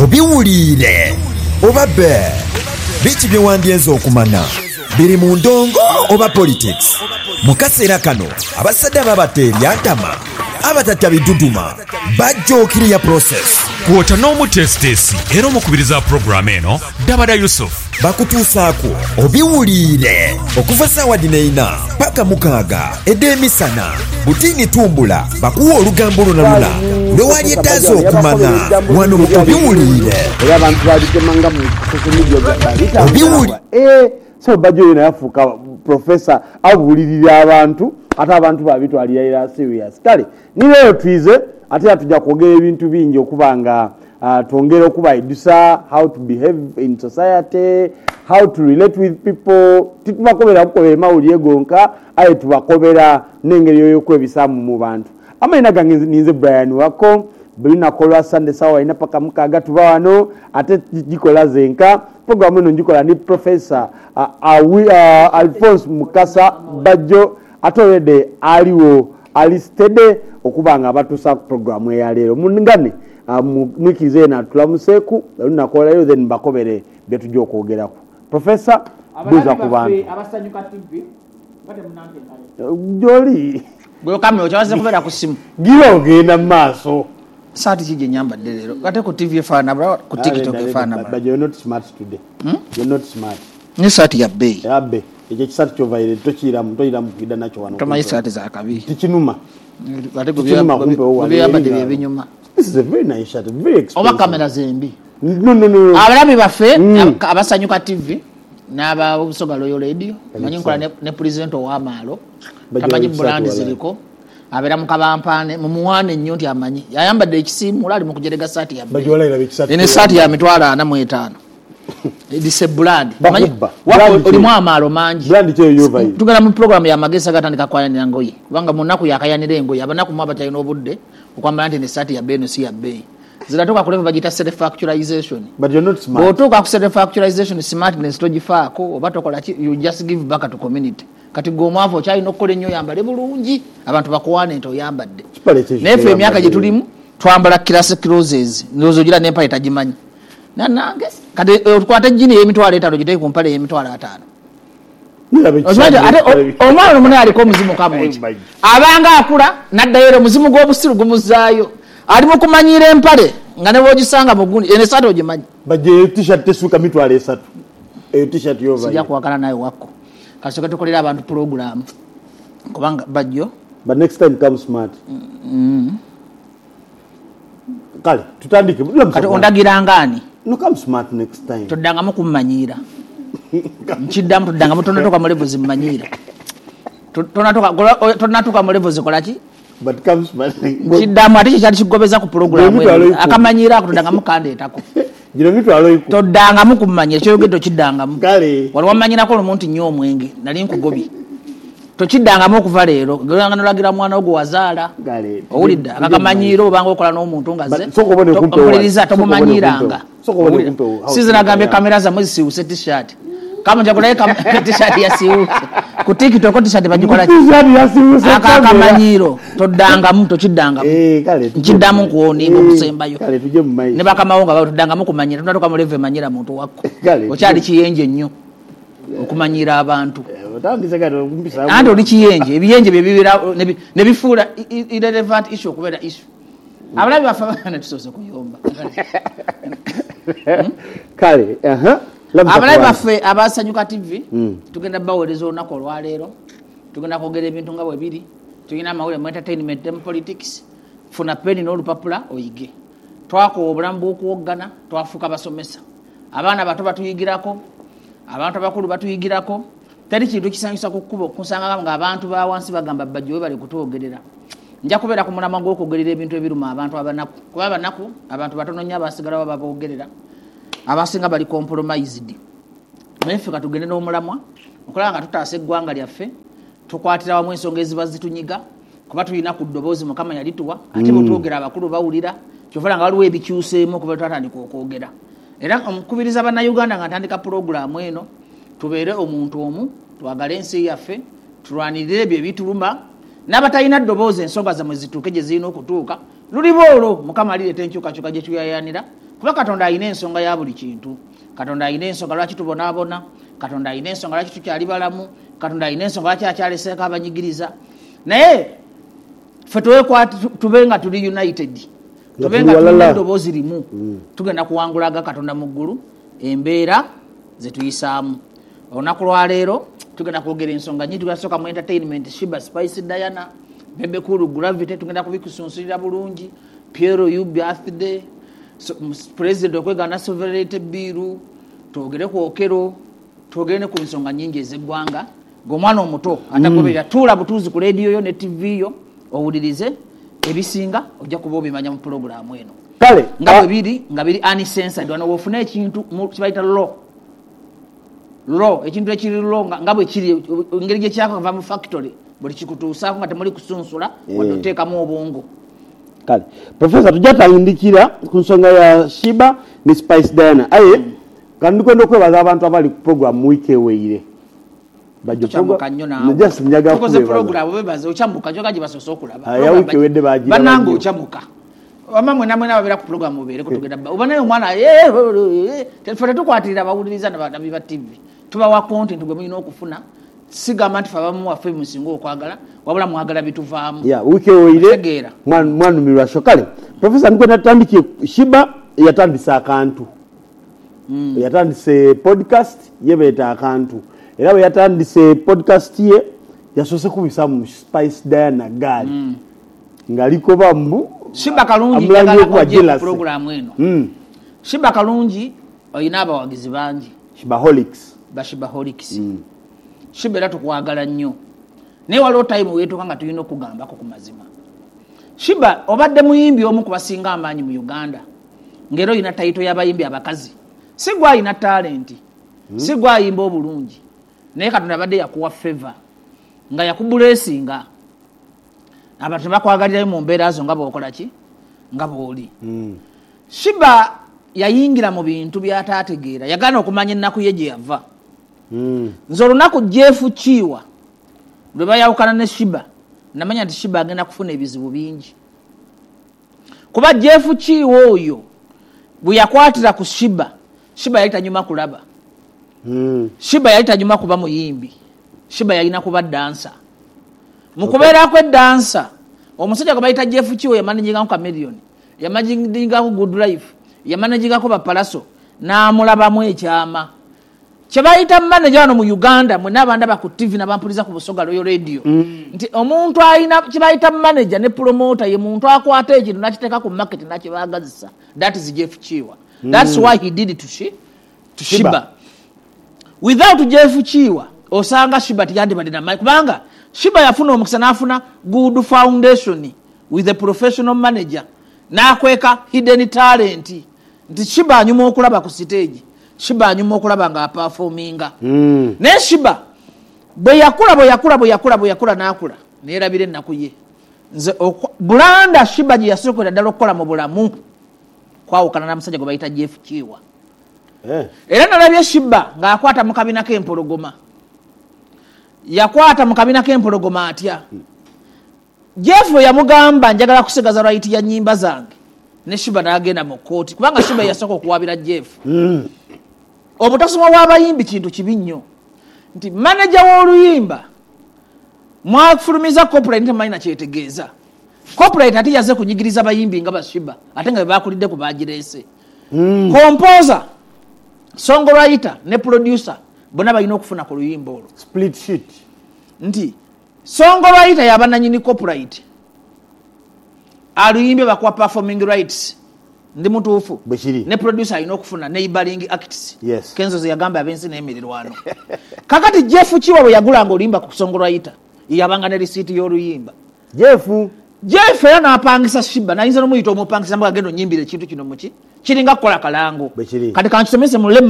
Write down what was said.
obiwulire oba bbe biki byewandyenza okumanya biri mu ndongo oba politics mu kaseera kano abasadde ababatta ebyantama abatatta biduduma bajja okiriya process kwota n'omutesitesi era omukubiriza puroguramu eno Dabada Yusuf bakutuusaako obiwulire okuva ssaawa 4 paka 6 edeemisana butiini tumbula bakuwa olugambo lunaluna lwewali ettaaza okumanya wano mu obiwulire era abantu babitemanga mu obiwulire so Bajjo yena yafuuka professor abulirira abantu ate abantu babitwalira serious kale nileero twize ate atujja kwogera ebintu bingi okubanga tuongera okubayidusa how to behave in society, how to relate with people. Titubakobera kukobera mawulire gonka aye tubakobera n'engeri y'okwebisaamu mu bantu. Amayina gange ninze Brian Wako bulina kolwa Sunday sawa ina paka mukaga tuba wano ate gikola zenka programu eno ngikola ni Professor Alphonse Mukasa Bajjo atolede aliwo alistede okubanga batusa programu ya lero muningane mwikize na tulamuseku lunakola yo then bakobere betujja okwogerako Professor buza ku bantu abasanyuka TV bate munange joli gwe kamwe ochawaze kubera ku simu giro genda maaso sati kije nyamba lero kate ku TV efana bra ku TikTok efana bra but you're not smart today you're not smart ni sati ya bei ekyo kisatu kyovaire tochira mu kida nacho wano toma isati za kabiri tikinuma kate kubyamba de binyuma. This is a very nice shot, very expensive. Oba kamera zembi. No. Abalabi bafe abasanyuka TV n'aba Busoga Royal Radio manyi nkola ne president ow'amaalo tamanyi brand ziliko abera mu kabampane mu muwane nnyo nti amanyi yayambadde ekisimu ali mu kujerega sati ya bajola ina bikisatu ene sati ya mitwala 45 edise brand manyi wako oli mu amaalo manji brand kyo yova yi tugala mu program ya magesa gatandika kwayanira ngoyi kubanga munaku yakayanira engoyi abanaku mwaba taino obudde okwambala nti ne sati ya beno si ya bei zilatoka kuleva bagita self factorization but you're not smart botoka ku self factorization smartness tojifaako oba tokola you just give back to community kati gomwavo chai nokole nnyo yambale bulungi abantu bakuwane nto yambadde nefe emyaka gitulimu twambala classic clothes ndozo gira nempa etajimanyi nanange kati okwata jini emitwala etalo gitei kumpale emitwala 5 omwana omune aliko muzimu kamoji abanga akula naddayero muzimu gwobusiru gumuzaayo ali mu kumanyira empale nga ne bogisanga mugundi ene sato ogimanyi baje t-shirt tesuka mitwala 3 t-shirt yova sija kuwakala nayo wako kasoka tukolera abantu program kubanga Bajjo but next time come smart kale tutandike kati ondagira ngani no come smart next time todanga mu kumanyira nchiddamu todanga mu tonatoka mu level zimanyira tonatoka mu level zikolaki but comes smart nchiddamu ati kyali kigobeza ku program akamanyira akutodanga mu kandeetako jino mitwalo iko todanga mu kumanyira kyo gedo kidanga mu kale wali wamanyira ko omuntu nnyo omwenge nali nkugobi tochidanga mu kuva leero ganga nolagira mwana ogwo wazaala kale owulidda akakamanyiro obanga okola n'omuntu ngaze sokobone kumpe okuliriza tomumanyiranga sizina gambe kamera za mwezi siuse t-shirt kama njakulaye t-shirt ya siuse ku TikTok t-shirt bagikola t-shirt ya siuse akakamanyiro todanga mu tochidanga kale nchiddamu kuoni mukusembayo kale tuje mu mai ne bakamawonga ba todanga mu kumanyira tunatoka mu level manyira muntu wako kale okyali kiyenje nnyo okumanyira abantu otandise kati okumpisa andi oli kiyenje ebiyenje bibira ne bifuula irrelevant issue okubera issue abalabi bafana tusose kuyomba kale abalabi baffe abasanyuka TV tugenda baweereza olunaku olwaleero tugenda kwogera ebintu nga bwe biri tulina amawulire mu entertainment and politics funa peni n'olupapula oyige twakowa obulamu bw'okuwoggana twafuuka basomesa abaana bato batuyigirako abantu abakulu batuyigirako teri kintu kisanyusa ku kkubo kusanga nga abantu ba wansi bagamba Bajjo bali kutwogerera nja kubeera ku mulamwa gw'okwogerera ebintu ebiruma abantu abanaku kuba abanaku abantu batono nnyo abasigala baba boogerera abasinga bali compromised naye ffe katugende n'omulamwa okulaba nga tutaasa eggwanga lyaffe tukwatira wamu ensonga eziba zitunyiga kuba tulina ku ddoboozi Mukama yalituwa ate bwetwogera abakulu bawulira kyovala nga waliwo ebikyuseemu okuba twatandika okwogera era omukubiriza bannayuganda nga ntandika puroguramu eno tubeere omuntu omu twagale ensi yaffe tulwanirire ebyo ebituluma n'abatalina ddoboozi ensonga zammwe zituuke gye zirina okutuuka luliba olwo Mukama alireeta enkyukakyuka gye tuyayanira kuba Katonda alina ensonga ya buli kintu. Katonda alina ensonga lwaki tubonaabona, Katonda alina ensonga lwaki tukyali balamu, Katonda alina ensonga lwaki akyaleseeko abanyigiriza. Naye ffe tube nga tuli united, tube nga tulina eddoboozi limu, tugenda kuwangulaga Katonda mu ggulu embeera ze tuyisaamu. Olunaku lwa leero tugenda kwogera ensonga nnyingi. Tugasooka mu entertainment, Shiba Spice Diana, Bebe Cool Gravity, tugenda kubikusunsulira bulungi, Piero you birthday, President okwegana sovereignty bill, twogere ku Okero, twogere ne ku nsonga nnyingi ez'eggwanga. G'omwana omuto atagoberera tuula butuuzi ku radio yo ne TV yo owulirize ebisinga ojja kuba obimanya mu programu eno. Kale nga biri uncensored, wano wofuna ekintu kibayita law ekintu ekiri law nga bwe kiri engeri gye kyakava mu factory buli kikutuusaako nga temuli kusunsula wadde oteekamu obwongo. Kale Professor tujja tayindikira ku nsonga ya Shiba ne Spice Diana aye kandi kwenda okwebaza abantu abali ku program wiki eweire bajjo program bebaze ochambuka joka gibasoso okulaba ya wiki wedde bagira banango ochambuka wamwe namwe nababera ku program obere ko tugenda oba nayo mwana telefone tukwatirira abawuliriza n'abantu ba TV tuba wa content gwe mulina okufuna sigama nti fabamu waffe musingo okwagala wabula mwagala bituvaamu ya wiki eweire mwana mirasho. Kale Professor nikwenda tutandike Shiba yatandisa akantu yatandise podcast yebeeta akantu era bwe yatandise podcast ye yasose kubisa mu Spice Diana gali ngaliko bambu Shiba kalungi njagala ku program eno. Shiba kalungi oyina abawagizi bangi Shibaholics. Shiba era tukwagala nnyo naye waliwo time weetuka nga tulina okugambako ku mazima. Shiba obadde muyimbi omu ku basinga amaanyi mu Uganda ngero oyina tayito y'abayimbi abakazi, si gwayina talenti, si gwayimba obulungi, naye Katonda abadde yakuwa favor nga yakubulesinga abantu bakwagalirayo mu mbeera zo nga bw'okola ki nga bw'oli. Shiba yayingira mu bintu by'ataategeera, yagana okumanya ennaku ye gye yava. Nze olunaku Jeff Kiwa lwe bayawukana ne Shiba namanya nti Shiba agenda kufuna ebizibu bingi kuba Jeff Kiwa oyo bwe yakwatira ku Shiba yali tanyuma kulaba. Shiba yali tanyuma kuba muyimbi, Shiba yalina kuba dansa. Mu kubeera kwe dansa omusajja gwe bayita Jeff Kiwa yamanejinga ku Chameleon, yamanejinga ku Good Life, yamanejinga ku Bapalaso n'amulabamu ekyama. Kye bayita manager wano mu Uganda mwe n'abandaba ku TV n'abampuliza ku Busoga Royal Radio nti omuntu alina kye bayita manager ne promoter ye muntu akwata ekintu n'akiteeka ku market n'akibagazisa. That is Jeff Kiwa. That's why he did it to Shiba. Without Jeff Kiwa osanga Shiba tiyandibadde na mai kubanga Shiba yafuna omukisa n'afuna good foundation with a professional manager n'akweka hidden talent nti Shiba anyuma okulaba ku stage, Shiba anyuma okulaba nga performinga. Ne Shiba bwe yakula n'akula neerabira ennaku ye. Nze bulanda Shiba gye yasookera ddala okukola mu bulamu kwawukana na musajja gwe bayita Jeff Kiwa. Era nalabye Shiba ng'akwata mu kabina k'empologoma. Yakwata mu kabina k'empologoma atya. Jeff yamugamba njagala kusigaza right ya nnyimba zange. Ne Shiba n'agenda mu kkooti kubanga Shiba yasooka okuwabira Jeff. Obutasoma bw'abayimbi kintu kibi nnyo. Nti manager w'oluyimba mwafulumiza corporate ntamanyi na kyetegeeza. Corporate ati yaze kunyigiriza bayimbi nga Shiba ate nga bakulidde ku bagireese. Composer, songwriter ne producer bonna balina okufuna ku luyimba olwo. Split sheet. Nti songwriter yabananyini corporate aluyimbe bakuwa performing rights ndi mutuufu ne producer alina okufuna neighboring acts. Kenzo ze yagamba abensi n'emirirwano. Kakati Jeff Kiwa bwe yagulanga oluyimba ku songwriter yabanga ne receipt y'oluyimba. Jeff era n'apangisa Shiba nayinza n'omuyita omupangisa mbaga gendo nyimbire ekintu kino muki kiringa kukola kalango kati kansomese mu